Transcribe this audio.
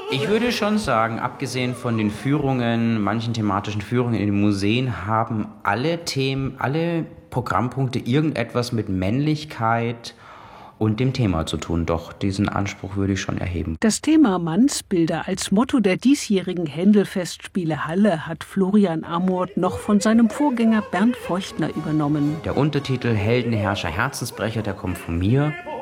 Ich würde schon sagen, abgesehen von den Führungen, manchen thematischen Führungen in den Museen, haben alle Themen, alle Programmpunkte irgendetwas mit Männlichkeit und dem Thema zu tun. Doch diesen Anspruch würde ich schon erheben. Das Thema Mannsbilder als Motto der diesjährigen Händel-Festspiele Halle hat Florian Amort noch von seinem Vorgänger Bernd Feuchtner übernommen. Der Untertitel Heldenherrscher, Herzensbrecher, der kommt von mir.